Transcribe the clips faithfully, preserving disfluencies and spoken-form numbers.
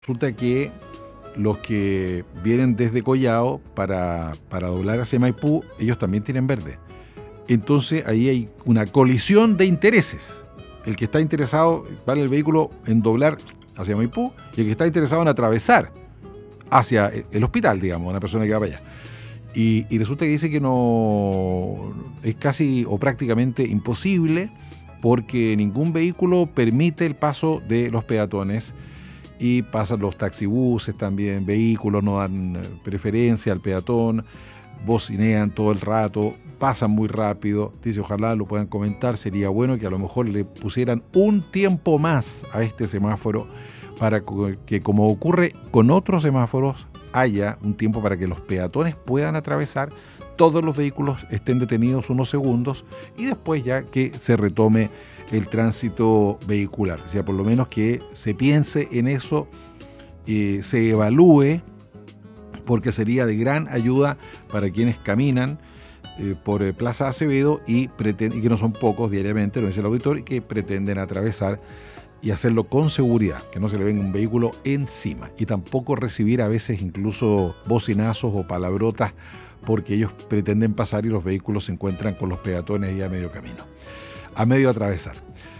Resulta que los que vienen desde Collao para, para doblar hacia Maipú, ellos también tienen verde. Entonces ahí hay una colisión de intereses. El que está interesado, vale el vehículo en doblar hacia Maipú, y el que está interesado en atravesar hacia el hospital, digamos, una persona que va para allá. Y, y resulta que dice que no es casi o prácticamente imposible porque ningún vehículo permite el paso de los peatones y pasan los taxibuses también, vehículos no dan preferencia al peatón, bocinean todo el rato, pasan muy rápido. Dice, ojalá lo puedan comentar, sería bueno que a lo mejor le pusieran un tiempo más a este semáforo para que, como ocurre con otros semáforos, haya un tiempo para que los peatones puedan atravesar, todos los vehículos estén detenidos unos segundos y después ya que se retome el tránsito vehicular. O sea, por lo menos que se piense en eso, eh, se evalúe, porque sería de gran ayuda para quienes caminan eh, por eh, Plaza Acevedo y, pretend- y que no son pocos diariamente, lo dice el auditor, y que pretenden atravesar y hacerlo con seguridad, que no se le venga un vehículo encima, y tampoco recibir a veces incluso bocinazos o palabrotas porque ellos pretenden pasar y los vehículos se encuentran con los peatones ya a medio camino, a medio atravesar.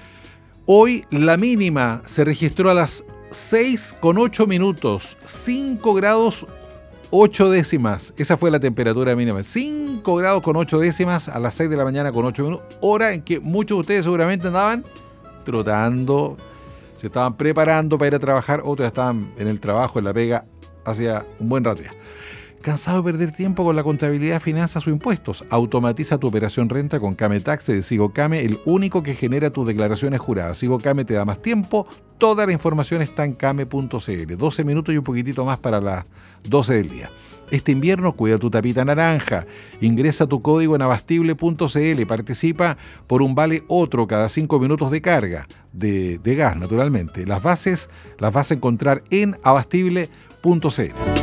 Hoy la mínima se registró a las seis con ocho minutos, cinco grados ocho décimas, esa fue la temperatura mínima, cinco grados con ocho décimas a las seis de la mañana con ocho minutos, hora en que muchos de ustedes seguramente andaban trotando, se estaban preparando para ir a trabajar, otros estaban en el trabajo, en la pega, hacía un buen rato ya. ¿Cansado de perder tiempo con la contabilidad, finanzas o impuestos? Automatiza tu operación renta con Cametax de Sigocame, el único que genera tus declaraciones juradas. Sigocame te da más tiempo, toda la información está en came punto c l. doce minutos y un poquitito más para las doce del día. Este invierno cuida tu tapita naranja. Ingresa tu código en abastible punto c l. Participa por un vale otro cada cinco minutos de carga, de, de gas naturalmente. Las bases las vas a encontrar en abastible punto c l.